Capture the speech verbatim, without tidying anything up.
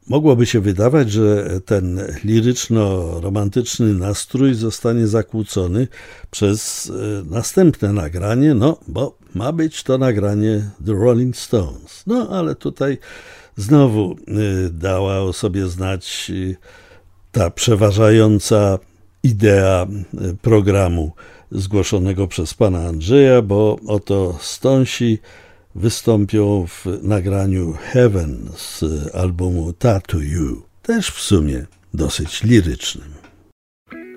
Mogłoby się wydawać, że ten liryczno-romantyczny nastrój zostanie zakłócony przez następne nagranie, no bo ma być to nagranie The Rolling Stones. No ale tutaj znowu dała o sobie znać ta przeważająca idea programu zgłoszonego przez pana Andrzeja, bo oto Stonesi wystąpią w nagraniu Heaven z albumu Tattoo You, też w sumie dosyć lirycznym.